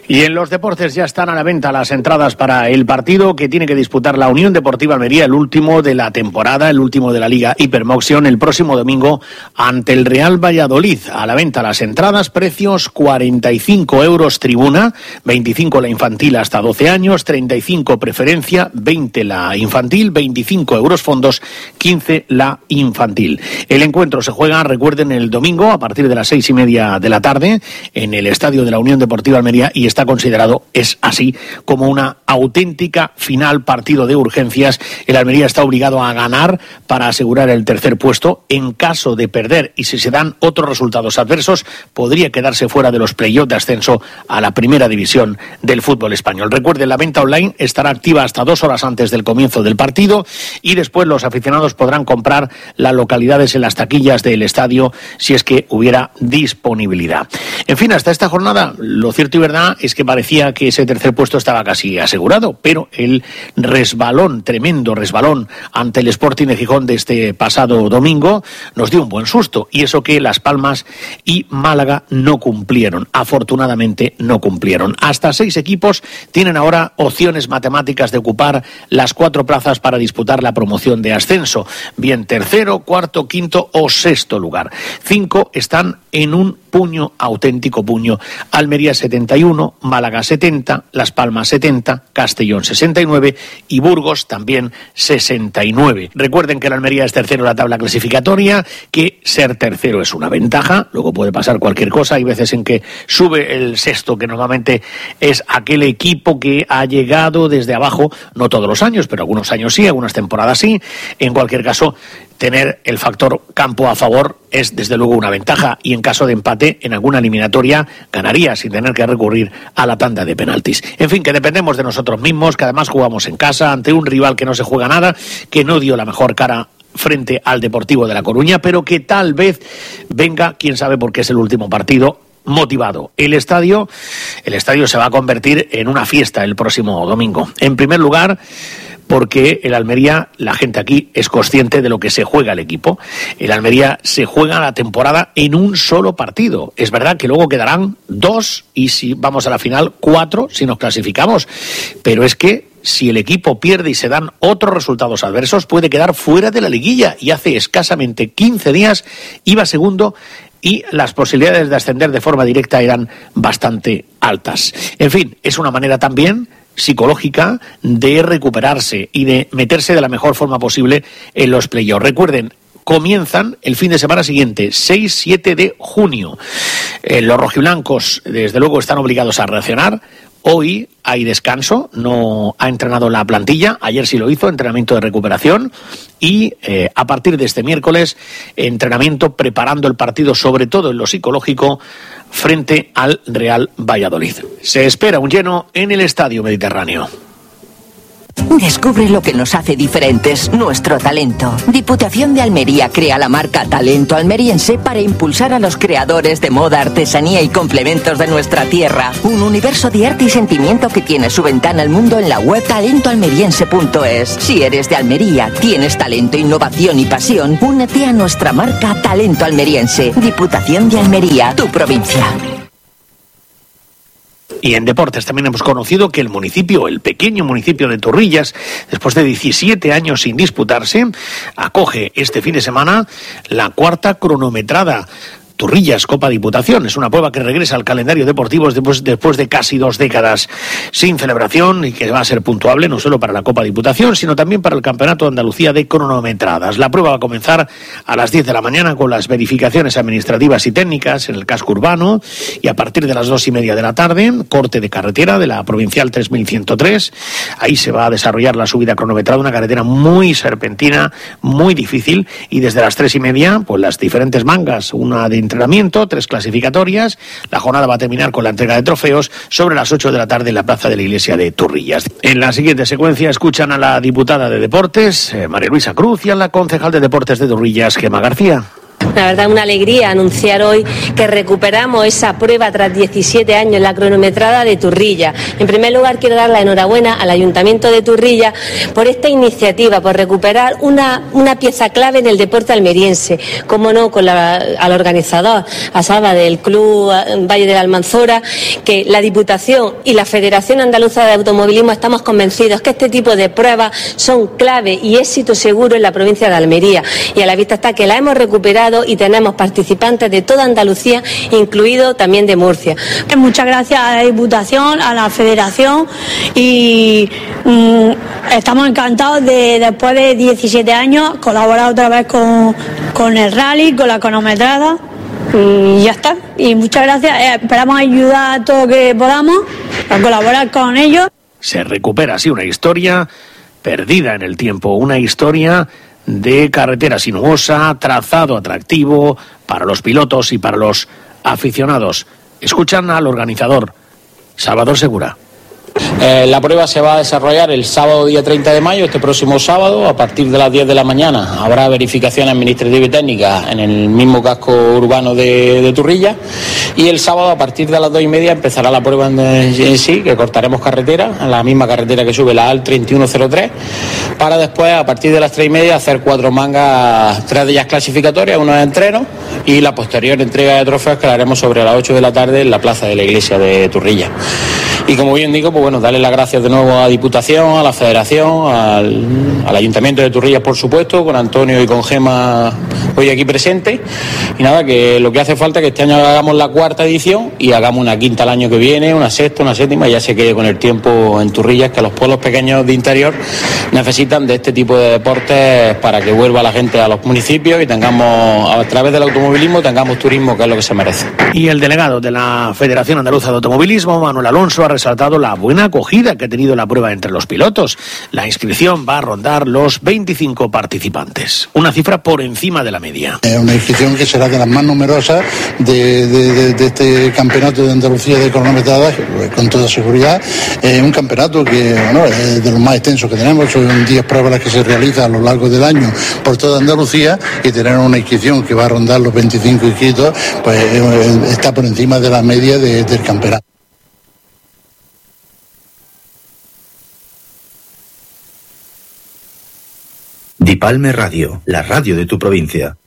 Y en los deportes ya están a la venta las entradas para el partido que tiene que disputar la Unión Deportiva Almería, el último de la temporada, el último de la Liga Hypermotion, el próximo domingo ante el Real Valladolid. A la venta las entradas, precios 45 euros tribuna, 25 la infantil hasta 12 años, 35 preferencia, 20 la infantil, 25 euros fondos, 15 la infantil. El encuentro se juega, recuerden, el domingo a partir de las 6:30 de la tarde en el estadio de la Unión Deportiva Almería y está considerado, es así, como una auténtica final, partido de urgencias. El Almería está obligado a ganar para asegurar el tercer puesto. En caso de perder y si se dan otros resultados adversos, podría quedarse fuera de los playoffs de ascenso a la primera división del fútbol español. Recuerden, la venta online estará activa hasta 2 horas antes del comienzo del partido y después los aficionados podrán comprar las localidades en las taquillas del estadio si es que hubiera disponibilidad. En fin, hasta esta jornada, lo cierto y verdad es que parecía que ese tercer puesto estaba casi asegurado, pero el resbalón, tremendo resbalón ante el Sporting de Gijón de este pasado domingo nos dio un buen susto, y eso que Las Palmas y Málaga no cumplieron, afortunadamente no cumplieron. Hasta 6 equipos tienen ahora opciones matemáticas de ocupar las 4 plazas para disputar la promoción de ascenso, bien tercero, cuarto, quinto o sexto lugar. 5 están en un puño, auténtico puño. Almería 71, Málaga 70, Las Palmas 70, Castellón 69 y Burgos también 69. Recuerden que la Almería es tercero en la tabla clasificatoria, que ser tercero es una ventaja, luego puede pasar cualquier cosa. Hay veces en que sube el sexto, que normalmente es aquel equipo que ha llegado desde abajo, no todos los años, pero algunos años sí, algunas temporadas sí. En cualquier caso, tener el factor campo a favor es desde luego una ventaja, y en caso de empate en alguna eliminatoria ganaría sin tener que recurrir a la tanda de penaltis. En fin, que dependemos de nosotros mismos, que además jugamos en casa ante un rival que no se juega nada, que no dio la mejor cara frente al Deportivo de La Coruña, pero que tal vez venga, quién sabe, porque es el último partido, motivado. El estadio se va a convertir en una fiesta el próximo domingo. En primer lugar, porque el Almería, la gente aquí es consciente de lo que se juega el equipo. El Almería se juega la temporada en un solo partido. Es verdad que luego quedarán 2 y si vamos a la final 4 si nos clasificamos. Pero es que si el equipo pierde y se dan otros resultados adversos, puede quedar fuera de la liguilla. Y hace escasamente 15 días iba segundo y las posibilidades de ascender de forma directa eran bastante altas. En fin, es una manera también psicológica de recuperarse y de meterse de la mejor forma posible en los playoffs. Recuerden, comienzan el fin de semana siguiente, 6-7 de junio. Los rojiblancos, desde luego, están obligados a reaccionar. Hoy hay descanso, no ha entrenado la plantilla, ayer sí lo hizo, entrenamiento de recuperación, y a partir de este miércoles, entrenamiento preparando el partido, sobre todo en lo psicológico, frente al Real Valladolid. Se espera un lleno en el Estadio Mediterráneo. Descubre lo que nos hace diferentes, nuestro talento. Diputación de Almería crea la marca Talento Almeriense para impulsar a los creadores de moda, artesanía y complementos de nuestra tierra. Un universo de arte y sentimiento que tiene su ventana al mundo en la web talentoalmeriense.es. Si eres de Almería, tienes talento, innovación y pasión, únete a nuestra marca Talento Almeriense. Diputación de Almería, tu provincia. Y en deportes también hemos conocido que el pequeño municipio de Turrillas, después de 17 años sin disputarse, acoge este fin de semana la 4ª cronometrada Turrillas Copa Diputación. Es una prueba que regresa al calendario deportivo después de casi 2 décadas sin celebración, y que va a ser puntuable no solo para la Copa Diputación, sino también para el Campeonato de Andalucía de cronometradas. La prueba va a comenzar a las 10 de la mañana con las verificaciones administrativas y técnicas en el casco urbano, y a partir de las 2:30 de la tarde, corte de carretera de la Provincial 3103. Ahí se va a desarrollar la subida cronometrada, una carretera muy serpentina, muy difícil, y desde las 3:30, pues las diferentes mangas, una de entrenamiento, 3 clasificatorias. La jornada va a terminar con la entrega de trofeos sobre las 8 de la tarde en la plaza de la iglesia de Turrillas. En la siguiente secuencia escuchan a la diputada de Deportes, María Luisa Cruz, y a la concejal de Deportes de Turrillas, Gemma García. La verdad, una alegría anunciar hoy que recuperamos esa prueba tras 17 años, la cronometrada de Turrilla. En primer lugar, quiero dar la enhorabuena al Ayuntamiento de Turrilla por esta iniciativa, por recuperar una pieza clave en el deporte almeriense. Como no, al organizador, a Saba del Club Valle de la Almanzora, que la Diputación y la Federación Andaluza de Automovilismo estamos convencidos que este tipo de pruebas son clave y éxito seguro en la provincia de Almería. Y a la vista está que la hemos recuperado y tenemos participantes de toda Andalucía, incluido también de Murcia. Muchas gracias a la Diputación, a la Federación y estamos encantados de, después de 17 años, colaborar otra vez con el rally, con la cronometrada y ya está. Y muchas gracias, esperamos ayudar a todo lo que podamos, a colaborar con ellos. Se recupera así una historia perdida en el tiempo, una historia de carretera sinuosa, trazado atractivo para los pilotos y para los aficionados. Escuchan al organizador, Salvador Segura. La prueba se va a desarrollar el sábado día 30 de mayo, este próximo sábado, a partir de las 10 de la mañana. Habrá verificaciones administrativas y técnicas en el mismo casco urbano de Turrilla, y el sábado a partir de las 2:30 empezará la prueba en sí, que cortaremos carretera, en la misma carretera que sube la AL 3103, para después a partir de las 3:30 hacer 4 mangas, 3 de ellas clasificatorias, 1 de entreno, y la posterior entrega de trofeos que la haremos sobre las 8 de la tarde en la plaza de la iglesia de Turrilla. Y como bien digo, pues bueno, darle las gracias de nuevo a la Diputación, a la Federación, al Ayuntamiento de Turrilla, por supuesto, con Antonio y con Gema hoy aquí presentes. Y nada, que lo que hace falta es que este año hagamos la 4ª edición y hagamos una 5ª el año que viene, una 6ª, una 7ª, y ya se quede con el tiempo en Turrilla, que los pueblos pequeños de interior necesitan de este tipo de deportes para que vuelva la gente a los municipios y tengamos, a través del automovilismo, tengamos turismo, que es lo que se merece. Y el delegado de la Federación Andaluza de Automovilismo, Manuel Alonso, ha resaltado la buena acogida que ha tenido la prueba entre los pilotos. La inscripción va a rondar los 25 participantes, una cifra por encima de la media. Una inscripción que será de las más numerosas de este campeonato de Andalucía de cronometradas, con toda seguridad. Un campeonato que, bueno, es de los más extensos que tenemos, son 10 pruebas las que se realizan a lo largo del año por toda Andalucía, y tener una inscripción que va a rondar los 25 inscritos, pues está por encima de la media del campeonato. Dipalme Radio, la radio de tu provincia.